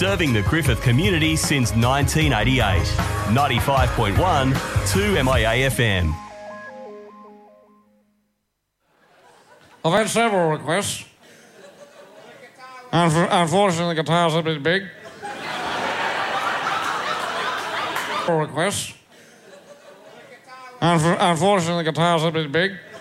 Serving the Griffith community since 1988. 95.1 2MIA FM. I've had several requests. Unfortunately, the guitar's a bit big. Requests. Unfortunately, the guitar's a bit big.